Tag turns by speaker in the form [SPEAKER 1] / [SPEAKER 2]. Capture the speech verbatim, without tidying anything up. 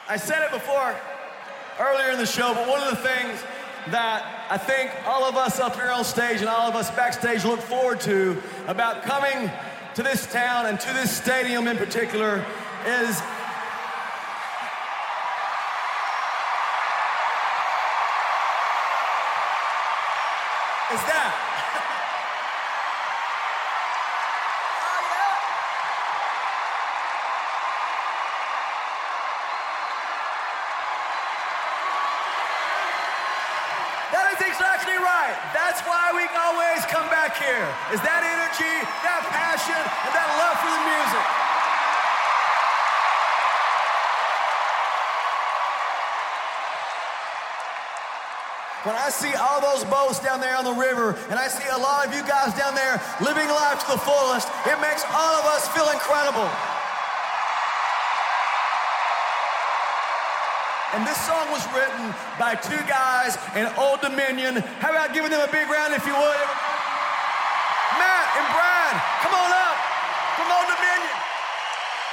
[SPEAKER 1] I said it before earlier in the show, but one of the things that I think all of us up here on stage and all of us backstage look forward to about coming to this town and to this stadium in particular is is that That is exactly right. That's why we always come back here. Is that energy, that passion, and that love for the music. When I see all those boats down there on the river, and I see a lot of you guys down there living life to the fullest, it makes all of us feel incredible. And this song was written by two guys in Old Dominion. How about giving them a big round if you would? Matt and Brad, come on up from Old Dominion.